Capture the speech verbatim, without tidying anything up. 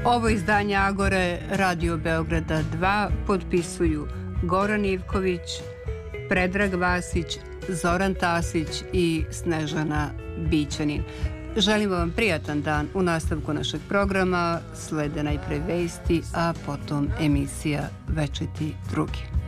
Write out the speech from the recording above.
Ovo izdanje Agore Radio Beograda dva potpisuju Goran Ivković, Predrag Vasić, Zoran Tasić i Snežana Bićanin. Želimo vam prijatan dan. U nastavku našeg programa slede najpre vesti, a potom emisija Večiti drugi.